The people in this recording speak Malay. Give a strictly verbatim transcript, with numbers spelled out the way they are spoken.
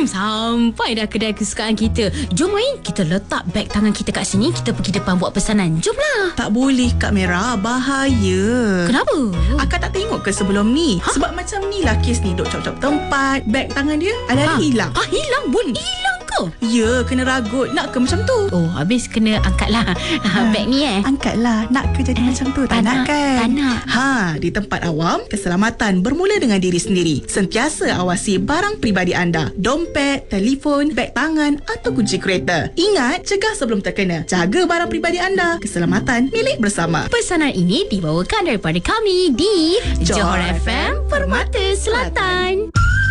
sampai dah kedai kesukaan kita. Jom main, kita letak beg tangan kita kat sini, kita pergi depan buat pesanan. Jomlah. Tak boleh Kak Mira, bahaya. Kenapa? Akak tak tengok ke sebelum ni? Ha? Sebab macam ni lah kes ni, duk cop-cop tempat, beg tangan dia ada ha. hilang. Ah, hilang bun. Hilang ke? Ya, kena ragut. Nak ke macam tu? Oh, habis kena angkatlah ha. beg ni eh. Angkatlah. Nak ke jadi eh, macam tu? Tak, tak nak kan? Tak nak. Ha, di tempat awam, keselamatan bermula dengan diri sendiri. Sentiasa awasi barang peribadi anda. Dompet, telefon, beg tangan atau kunci kereta. Ingat, cegah sebelum terkena. Jaga barang peribadi anda. Keselamatan milik bersama. Pesanan ini dibawakan daripada kami di Johor Johor F M Permata Selatan.